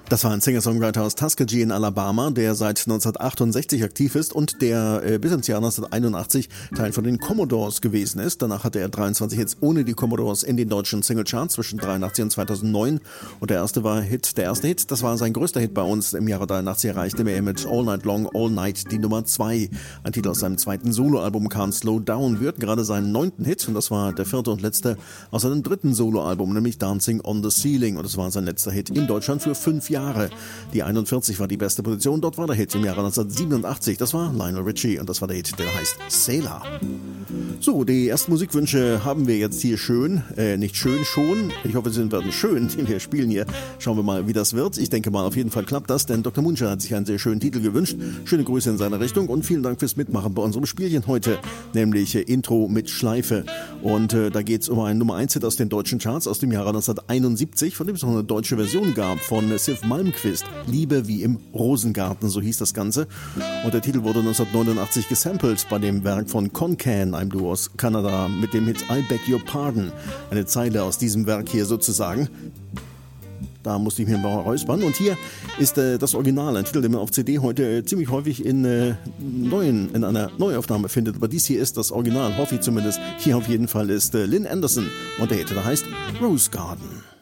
Das war ein Singer-Songwriter aus Tuskegee in Alabama, der seit 1968 aktiv ist und der bis ins Jahr 1981 Teil von den Commodores gewesen ist. Danach hatte er 23 Hits ohne die Commodores in den deutschen Singlecharts zwischen 83 und 2009. Und der erste Hit, das war sein größter Hit bei uns im Jahre 83, erreichte er mit All Night Long, All Night die Nummer 2. Ein Titel aus seinem zweiten Soloalbum Can't Slow Down. Wir hatten gerade seinen 9. Hit und das war der 4. und letzte aus seinem 3. Soloalbum, nämlich Dancing on the Ceiling. Und das war sein letzter Hit in Deutschland für 5 Jahre. Die 41 war die beste Position, dort war der Hit im Jahre 1987, das war Lionel Richie und das war der Hit, der heißt Sailor. So, die ersten Musikwünsche haben wir jetzt hier schon. Ich hoffe, sie werden schön, die wir spielen hier. Schauen wir mal, wie das wird. Ich denke mal, auf jeden Fall klappt das, denn Dr. Moonshine hat sich einen sehr schönen Titel gewünscht. Schöne Grüße in seine Richtung und vielen Dank fürs Mitmachen bei unserem Spielchen heute, nämlich Intro mit Schleife. Und da geht es um einen Nummer 1 Hit aus den deutschen Charts aus dem Jahre 1971, von dem es noch eine deutsche Version gab von Sif Malmquist. Liebe wie im Rosengarten, so hieß das Ganze. Und der Titel wurde 1989 gesampelt bei dem Werk von Con-Can, einem Duo aus Kanada, mit dem Hit I Beg Your Pardon. Eine Zeile aus diesem Werk hier sozusagen. Da musste ich mir mal räuspern. Und hier ist das Original, ein Titel, den man auf CD heute ziemlich häufig in einer Neuaufnahme findet. Aber dies hier ist das Original, hoffe ich zumindest. Hier auf jeden Fall ist Lynn Anderson und der Hit, der heißt Rose Garden.